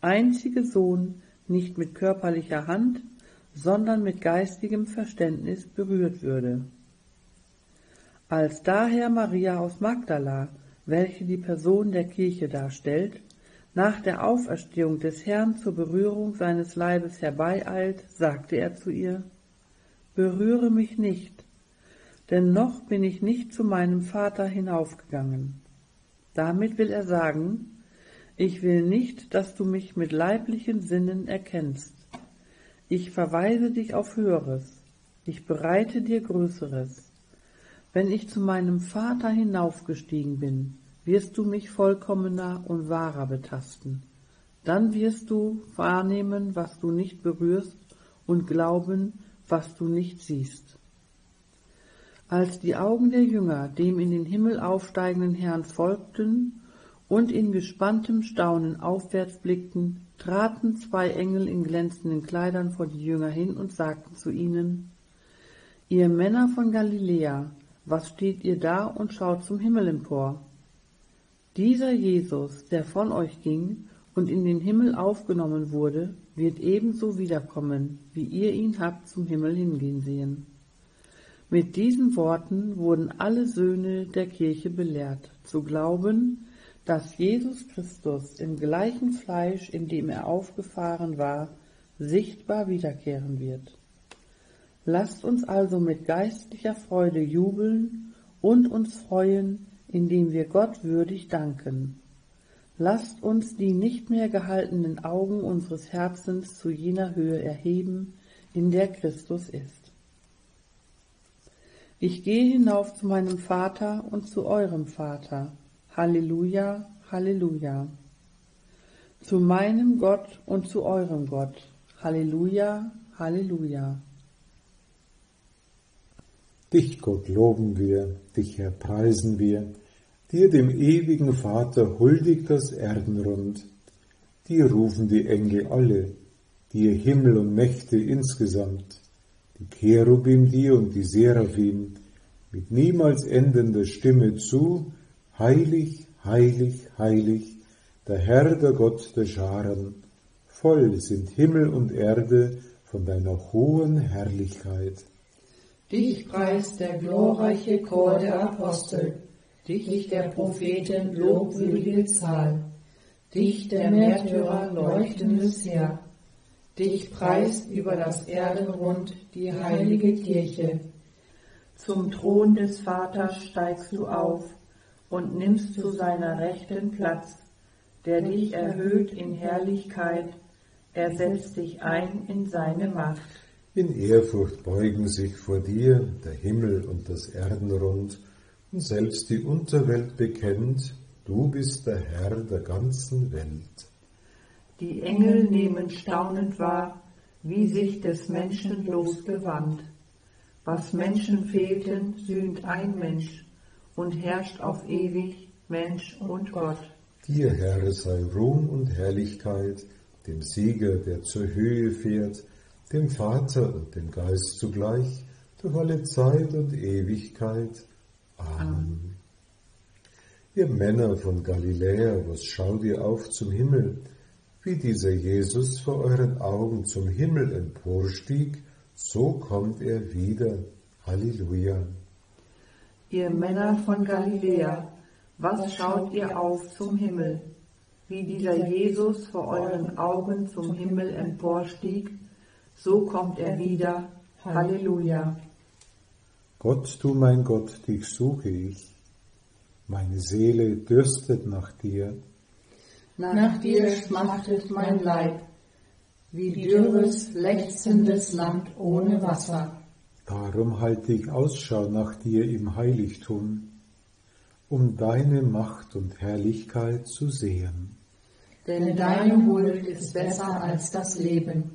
einzige Sohn nicht mit körperlicher Hand, sondern mit geistigem Verständnis berührt würde. Als daher Maria aus Magdala, welche die Person der Kirche darstellt, nach der Auferstehung des Herrn zur Berührung seines Leibes herbeieilt, sagte er zu ihr: Berühre mich nicht, denn noch bin ich nicht zu meinem Vater hinaufgegangen. Damit will er sagen: Ich will nicht, dass du mich mit leiblichen Sinnen erkennst. Ich verweise dich auf Höheres, ich bereite dir Größeres. Wenn ich zu meinem Vater hinaufgestiegen bin, wirst du mich vollkommener und wahrer betasten. Dann wirst du wahrnehmen, was du nicht berührst, und glauben, was du nicht siehst. Als die Augen der Jünger dem in den Himmel aufsteigenden Herrn folgten und in gespanntem Staunen aufwärts blickten, traten 2 Engel in glänzenden Kleidern vor die Jünger hin und sagten zu ihnen: Ihr Männer von Galiläa, was steht ihr da und schaut zum Himmel empor? Dieser Jesus, der von euch ging und in den Himmel aufgenommen wurde, wird ebenso wiederkommen, wie ihr ihn habt zum Himmel hingehen sehen. Mit diesen Worten wurden alle Söhne der Kirche belehrt, zu glauben, dass Jesus Christus im gleichen Fleisch, in dem er aufgefahren war, sichtbar wiederkehren wird. Lasst uns also mit geistlicher Freude jubeln und uns freuen, indem wir Gott würdig danken. Lasst uns die nicht mehr gehaltenen Augen unseres Herzens zu jener Höhe erheben, in der Christus ist. Ich gehe hinauf zu meinem Vater und zu eurem Vater. Halleluja, Halleluja. Zu meinem Gott und zu eurem Gott. Halleluja, Halleluja. Dich, Gott, loben wir, dich, Herr, preisen wir. Dir, dem ewigen Vater, huldigt das Erdenrund. Dir rufen die Engel alle, dir Himmel und Mächte insgesamt, die Cherubim dir und die Seraphim, mit niemals endender Stimme zu: Heilig, heilig, heilig, der Herr, der Gott der Scharen. Voll sind Himmel und Erde von deiner hohen Herrlichkeit. Dich preist der glorreiche Chor der Apostel, dich der Propheten lobwürdige Zahl, dich der Märtyrer leuchtendes Heer. Dich preist über das Erdenrund die heilige Kirche. Zum Thron des Vaters steigst du auf und nimmst zu seiner Rechten Platz, der dich erhöht in Herrlichkeit, er setzt dich ein in seine Macht. In Ehrfurcht beugen sich vor dir der Himmel und das Erdenrund, und selbst die Unterwelt bekennt, du bist der Herr der ganzen Welt. Die Engel nehmen staunend wahr, wie sich des Menschen Los gewandt. Was Menschen fehlten, sühnt ein Mensch und herrscht auf ewig Mensch und Gott. Dir, Herr, sei Ruhm und Herrlichkeit, dem Sieger, der zur Höhe fährt, dem Vater und dem Geist zugleich, durch alle Zeit und Ewigkeit. Amen. Ihr Männer von Galiläa, was schaut ihr auf zum Himmel? Wie dieser Jesus vor euren Augen zum Himmel emporstieg, so kommt er wieder. Halleluja. Ihr Männer von Galiläa, was schaut ihr auf zum Himmel? Wie dieser Jesus vor euren Augen zum Himmel emporstieg, so kommt er wieder. Halleluja. Gott, du mein Gott, dich suche ich. Meine Seele dürstet nach dir. Nach dir schmachtet mein Leib, wie dürres, lechzendes Land ohne Wasser. Darum halte ich Ausschau nach dir im Heiligtum, um deine Macht und Herrlichkeit zu sehen. Denn deine Huld ist besser als das Leben.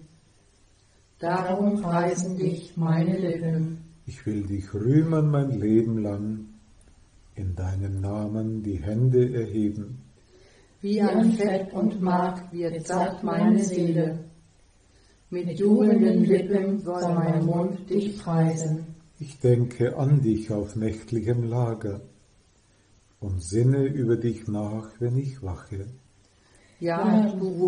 Darum preisen dich meine Lippen. Ich will dich rühmen mein Leben lang, in deinem Namen die Hände erheben. Wie an Fett und Mark wird satt meine Seele. Mit jubelnden Lippen soll mein Mund dich preisen. Ich denke an dich auf nächtlichem Lager und sinne über dich nach, wenn ich wache. Ja, du